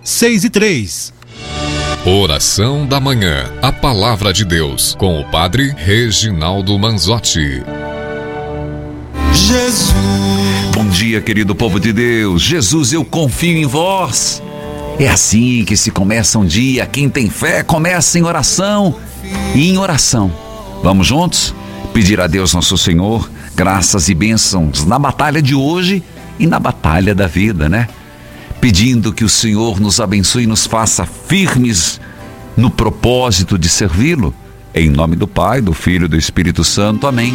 6:03. Oração da Manhã. A Palavra de Deus, com o Padre Reginaldo Manzotti. Jesus. Bom dia, querido povo de Deus. Jesus, eu confio em vós. É assim que se começa um dia. Quem tem fé começa em oração e em oração. Vamos juntos pedir a Deus nosso Senhor graças e bênçãos na batalha de hoje e na batalha da vida, né? Pedindo que o Senhor nos abençoe e nos faça firmes no propósito de servi-lo. Em nome do Pai, do Filho e do Espírito Santo. Amém.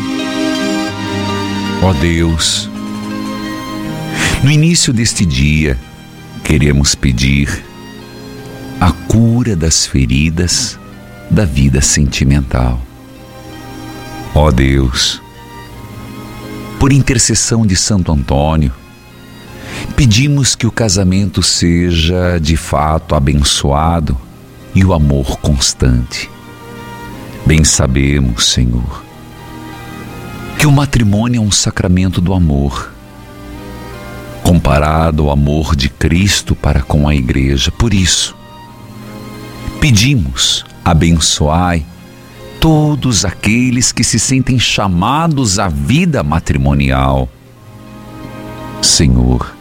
Ó Deus, no início deste dia, queremos pedir a cura das feridas da vida sentimental. Ó Deus, por intercessão de Santo Antônio, pedimos que o casamento seja de fato abençoado e o amor constante. Bem sabemos, Senhor, que o matrimônio é um sacramento do amor, comparado ao amor de Cristo para com a Igreja. Por isso, pedimos, abençoai todos aqueles que se sentem chamados à vida matrimonial. Senhor,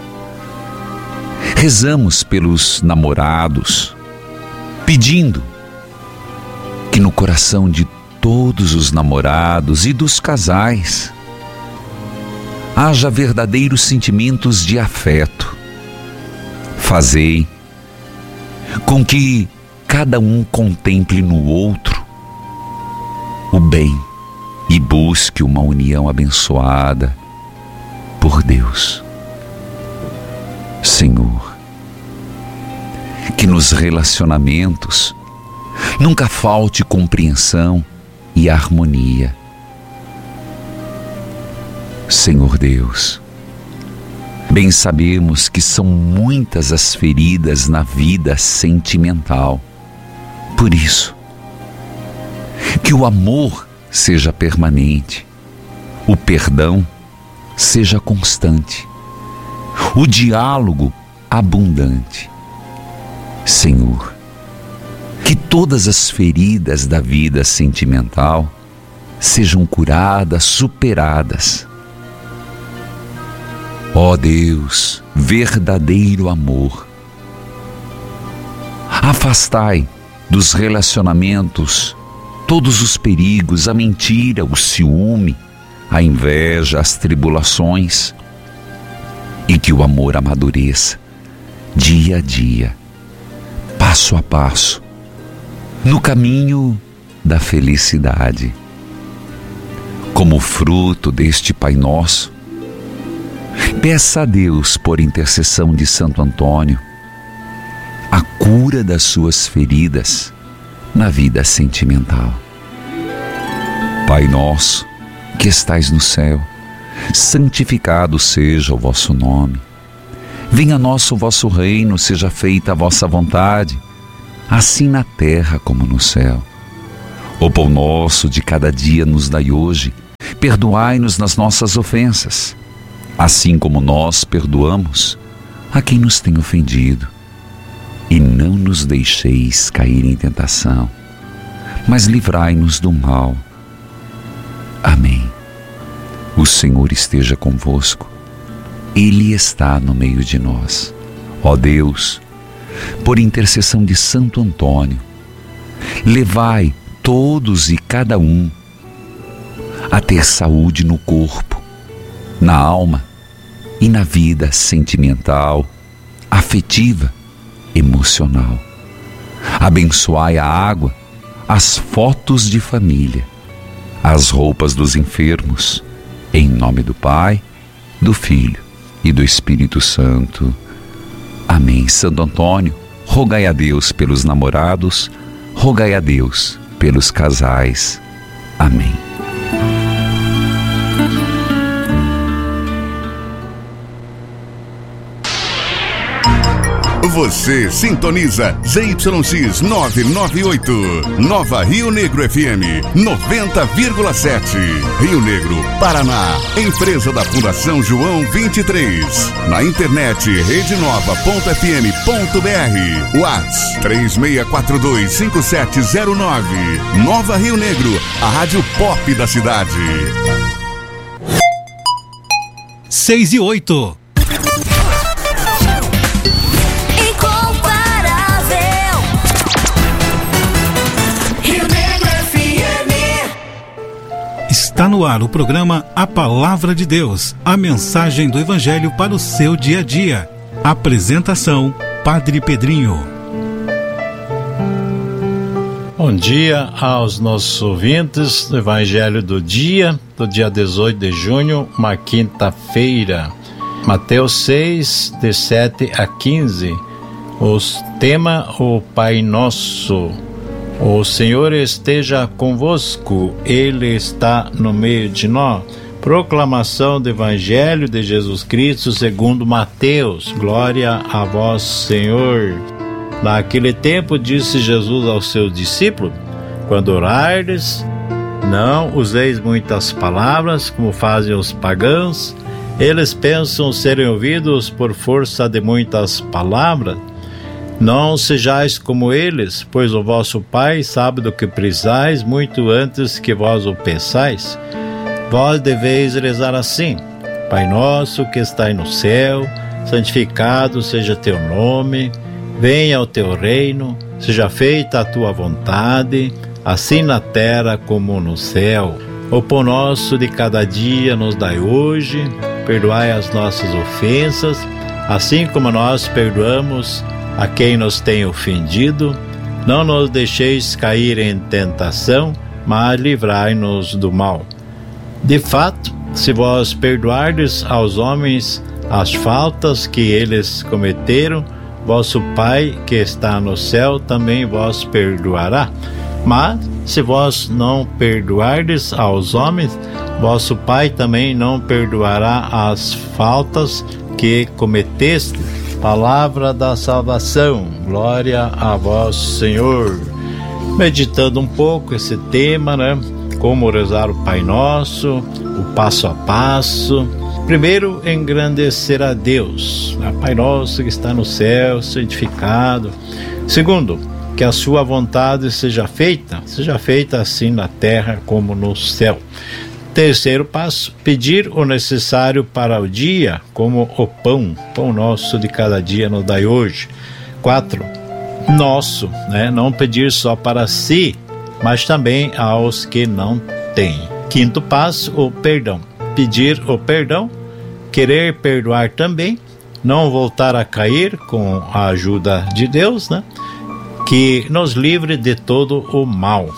rezamos pelos namorados, pedindo que no coração de todos os namorados e dos casais haja verdadeiros sentimentos de afeto. Fazei com que cada um contemple no outro o bem e busque uma união abençoada por Deus. Senhor, que nos relacionamentos nunca falte compreensão e harmonia. Senhor Deus, bem sabemos que são muitas as feridas na vida sentimental. Por isso, que o amor seja permanente, o perdão seja constante, o diálogo abundante. Senhor, que todas as feridas da vida sentimental sejam curadas, superadas. Ó Deus, verdadeiro amor, afastai dos relacionamentos todos os perigos, a mentira, o ciúme, a inveja, as tribulações, e que o amor amadureça dia a dia, passo a passo, no caminho da felicidade. Como fruto deste Pai Nosso, peça a Deus, por intercessão de Santo Antônio, a cura das suas feridas na vida sentimental. Pai nosso, que estais no céu, santificado seja o vosso nome. Venha a nós o vosso reino, seja feita a vossa vontade, assim na terra como no céu. O pão nosso de cada dia nos dai hoje, perdoai-nos nas nossas ofensas, assim como nós perdoamos a quem nos tem ofendido. E não nos deixeis cair em tentação, mas livrai-nos do mal. Amém. O Senhor esteja convosco, Ele está no meio de nós. Ó Deus, por intercessão de Santo Antônio, levai todos e cada um a ter saúde no corpo, na alma e na vida sentimental, afetiva, emocional. Abençoai a água, as fotos de família, as roupas dos enfermos, em nome do Pai, do Filho e do Espírito Santo. Amém. Santo Antônio, rogai a Deus pelos namorados, rogai a Deus pelos casais. Amém. Você sintoniza ZYX 998, Nova Rio Negro FM 90,7. Rio Negro, Paraná. Empresa da Fundação João 23. Na internet redenova.fm.br. WhatsApp 36425709. Nova Rio Negro, a rádio pop da cidade. 6:08. Está no ar o programa A Palavra de Deus, a mensagem do Evangelho para o seu dia a dia. Apresentação, Padre Pedrinho. Bom dia aos nossos ouvintes do Evangelho do dia 18 de junho, uma quinta-feira. Mateus 6, de 7 a 15. O tema, o Pai Nosso. O Senhor esteja convosco, Ele está no meio de nós. Proclamação do Evangelho de Jesus Cristo segundo Mateus. Glória a vós, Senhor. Naquele tempo disse Jesus aos seus discípulos: quando orardes, não useis muitas palavras, como fazem os pagãos. Eles pensam serem ouvidos por força de muitas palavras. Não sejais como eles, pois o vosso Pai sabe do que precisais muito antes que vós o pensais. Vós deveis rezar assim: Pai nosso que estais no céu, santificado seja teu nome, venha o teu reino, seja feita a tua vontade, assim na terra como no céu. O pão nosso de cada dia nos dai hoje, perdoai as nossas ofensas, assim como nós perdoamos a quem nos tem ofendido. Não nos deixeis cair em tentação, mas livrai-nos do mal. De fato, se vós perdoardes aos homens as faltas que eles cometeram, vosso Pai que está no céu também vos perdoará. Mas se vós não perdoardes aos homens, vosso Pai também não perdoará as faltas que cometeste. Palavra da salvação, glória a vós, Senhor. Meditando um pouco esse tema, como rezar o Pai Nosso, o passo a passo. Primeiro, engrandecer a Deus, Pai Nosso que está no céu, santificado. Segundo, que a sua vontade seja feita assim na terra como no céu. Terceiro passo, pedir o necessário para o dia, como o pão nosso de cada dia nos dai hoje. 4, nosso, não pedir só para si, mas também aos que não têm. Quinto passo, o perdão, pedir o perdão, querer perdoar também, não voltar a cair com a ajuda de Deus, que nos livre de todo o mal.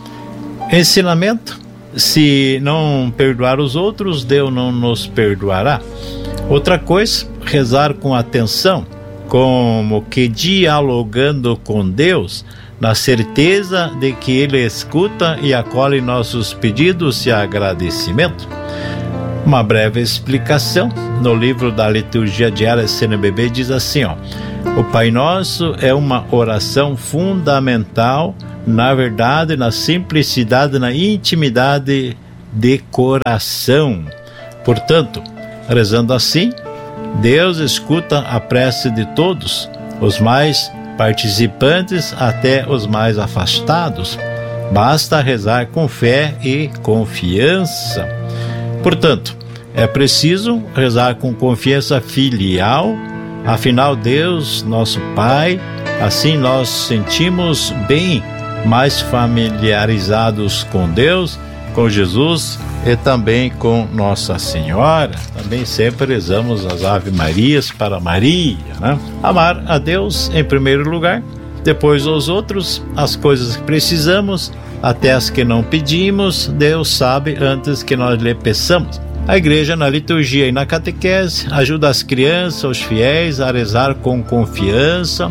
Ensinamento: se não perdoar os outros, Deus não nos perdoará. Outra coisa, rezar com atenção, como que dialogando com Deus, na certeza de que Ele escuta e acolhe nossos pedidos e agradecimento. Uma breve explicação, no livro da liturgia diária CNBB diz assim, o Pai Nosso é uma oração fundamental, na verdade, na simplicidade, na intimidade de coração. Portanto, rezando assim, Deus escuta a prece de todos, os mais participantes até os mais afastados. Basta rezar com fé e confiança. Portanto, é preciso rezar com confiança filial, afinal Deus, nosso Pai, assim nós sentimos bem mais familiarizados com Deus, com Jesus e também com Nossa Senhora. Também sempre rezamos as Ave Marias para Maria, Amar a Deus em primeiro lugar, depois os outros, as coisas que precisamos, até as que não pedimos, Deus sabe antes que nós lhe peçamos. A igreja na liturgia e na catequese ajuda as crianças, os fiéis a rezar com confiança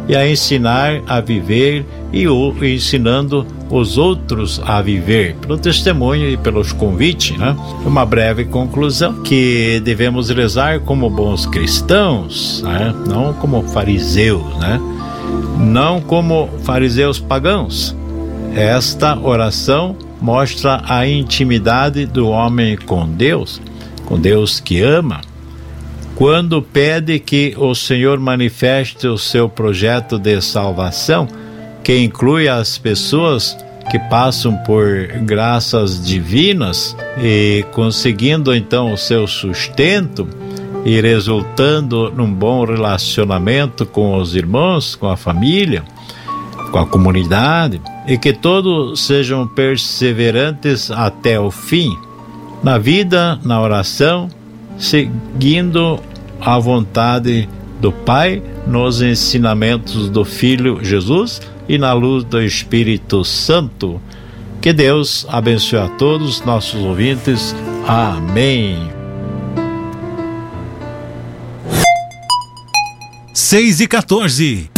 e a ensinar a viver e ensinando os outros a viver, pelo testemunho e pelos convites, né? Uma breve conclusão, que devemos rezar como bons cristãos, né? Não como fariseus, né? Não como fariseus pagãos. Esta oração mostra a intimidade do homem com Deus que ama, quando pede que o Senhor manifeste o seu projeto de salvação, que inclui as pessoas que passam por graças divinas e conseguindo então o seu sustento e resultando num bom relacionamento com os irmãos, com a família, com a comunidade, e que todos sejam perseverantes até o fim, na vida, na oração, seguindo a vontade do Pai, nos ensinamentos do Filho Jesus e na luz do Espírito Santo. Que Deus abençoe a todos nossos ouvintes. Amém. 6h14.